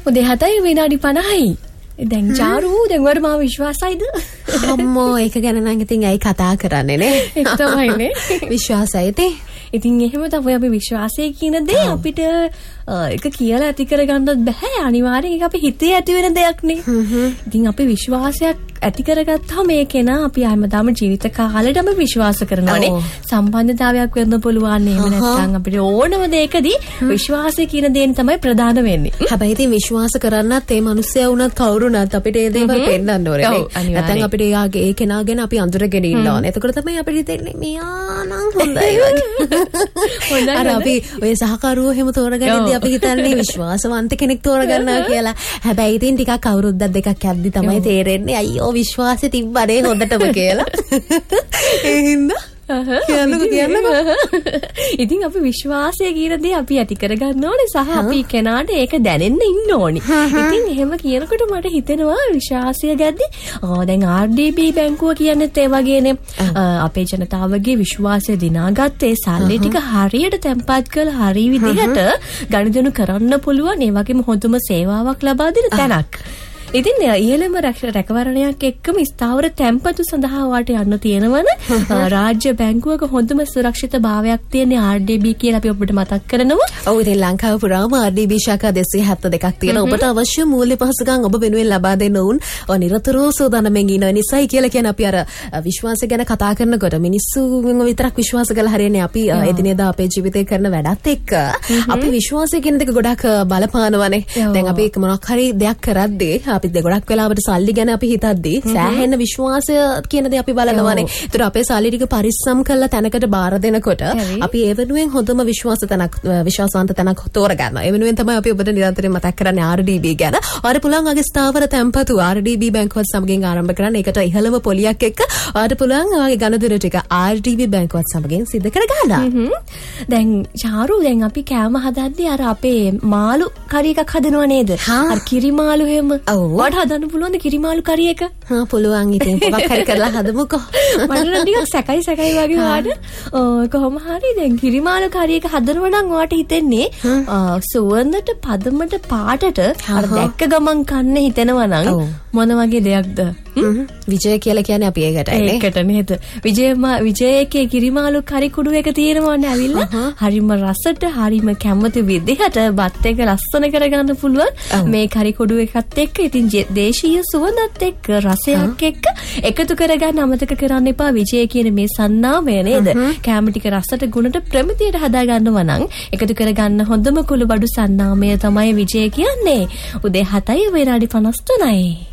උදේ 7යි විනාඩි 50යි. දැන් චාරු දැන් වර මා විශ්වාසයිද? අම්මෝ ඒක ගැන නම් ඉතින් ඇයි කතා කරන්නේ නේ? ඒක තමයිනේ. විශ්වාසයිද? ඉතින් එහෙම තමයි අපි විශ්වාසය කියන දේ අපිට ඒක කියලා ඇති කරගන්නත් බෑ. අනිවාර්යෙන් ඒක අපි හිතේ ඇති වෙන දෙයක් නේ. ඉතින් අපි විශ්වාසයක් ඇති කරගත්තාම මේ කෙනා අපි හැමදාම ජීවිත කාලෙටම විශ්වාස කරනවානේ. සම්බන්ධතාවයක් වෙන්න පුළුවන්. එහෙම නැත්නම් අපිට ඕනම දෙයකදී විශ්වාසය කියන දේනේ තමයි ප්‍රධාන වෙන්නේ. හැබැයි ඉතින් විශ්වාස කරන්නත් ඒ මිනිස්සයා වුණත් කවුරුණත් අපිට ඒ දේවල් පෙන්නන්න ඕනේ නේ. නැත්නම් අපිට ඒ කෙනා ගැන අපි අඳුරගෙන ඉන්න ඕනේ. එතකොට තමයි අපිට හිතෙන්නේ මෙයා නම් හොඳයි වගේ. අර අපි ඔය සහකරුවෝ එහෙම තෝරගන්නදී අපි හිතන්නේ විශ්වාසවන්ත කෙනෙක් තෝරගන්නවා කියලා. හැබැයි ඉතින් ටිකක් අවුරුද්දක් දෙකක් යද්දි තමයි තේරෙන්නේ අයියෝ විශ්වාසෙ තිබ්බනේ හොඳටම කියලා. ඒ හින්දා කියන්නකෝ. ඉතින් අපි විශ්වාසය කියන දේ අපි ඇති කරගන්න ඕනේ සහ අපි කෙනාට ඒක දැනෙන්න ඉන්න ඕනේ. ඉතින් එහෙම කියනකොට මට හිතෙනවා විශ්වාසය ගැද්දි දැන් RDB බැංකුව කියන්නේත් ඒ වගේනේ. අපේ ජනතාවගේ විශ්වාසය දිනාගත්තේ සල්ලි ටික හරියට තැන්පත් කරලා හරි විදිහට ගනුදෙනු කරන්න පුළුවන් ඒ වගේම හොඳම සේවාවක් ලබා දෙන තැනක්. ඉතින් ඉහළම රැකවරණයක් එක්කම ස්ථාවර තැන්පතු සඳහා වාට යන්න තියෙනවන රාජ්‍ය බැංකුවක හොඳම සුරක්ෂිත භාවයක් තියෙන RDB කියලා අපි ඔබට මතක් කරනවා. ඔව් ඉතින් ලංකාව පුරාම RDB ශාඛා 272ක් තියෙනවා. ඔබට අවශ්‍ය මූල්‍ය පහසුකම් ඔබ වෙනුවෙන් ලබා දෙන්න උන් නිරතුරුව සූදානම්ෙන් ඉන්න නිසායි කියලා කියන්නේ අපි අර විශ්වාසය ගැන කතා කරනකොට මිනිස්සු විතරක් විශ්වාස කරලා හරියන්නේ අපි එදිනෙදා අපේ ජීවිතේ කරන වැඩත් එක්ක අපි විශ්වාසය කියන දේ ගොඩක් බලපානවනේ. දැන් අපි මොනක් හරි දෙයක් කරද්දී අපි ගොඩක් වෙලාවට සල්ලි ගැන අපි හිතද්දී සෑහෙන විශ්වාසය කියන දේ අපි බලනවානේ. ඒතර අපේ සල්ලි ටික පරිස්සම් කරලා තැනකට බාර දෙනකොට අපි ඒ වෙනුවෙන් හොඳම විශ්වාසවන්ත තැනක් තෝරගන්නවා. ඒ වෙනුවෙන් තමයි අපි ඔබට නිරන්තරයෙන් මතක් කරන්නේ RDB ගැන. ඔයාලට පුළුවන් ආගේ ස්ථාවර තැන්පතු RDB බැංකුවත් සමගින් ආරම්භ කරන්න. ඒකට ඉහළම පොලියක් එක්ක ඔයාලට පුළුවන් ආගේ ගණදෙන ටික RDB බැංකුවත් සමගින් සිදු කරගන්න. දැන් චාරු දැන් අපි කෑම හදද්දී අර අපේ මාළු කරි එකක් හදනව නේද? අර කිරි මාළු හැම. වට හදන්න පුළුවන්ද කිරිමාළු කරි එක? පුළුවන් ඉතින් මොකක් හරි කරලා හදමුකෝ. මට නම් ටිකක් සැකයි වගේ වාට. කොහොම හරි දැන් කිරිමාළු කරි එක හදනවා නම් ඔයාට හිතෙන්නේ සුවඳට පදමට පාටට අර දැක්ක ගමන් කන්න හිතෙනවා නම් මොන වගේ දෙයක්ද? විජය කියලා කියන්නේ අපි ඒකටයි. ඒකට නේද? විජයගේ කිරිමාළු කරි කුඩු එක තියෙනවනේ ඇවිල්ලා. හරිම රසට හරිම කැමති විදිහට බත් එක ලස්සන කරගන්න පුළුවන් මේ කරි කුඩු එකත් එක්ක. ඉතින් දේශීය සුවඳත් එක්ක රසයක් එක්ක එකතු කරගන්න අමතක කරන්න එපා විජය කියන මේ සන්නාමය නේද? කැම ටික රසට ගුණට ප්‍රමිතියට හදා ගන්නවා නම් එකතු කරගන්න හොඳම කුළුබඩු සන්නාමය තමයි විජය කියන්නේ. උදේ 7යි විනාඩි 53යි.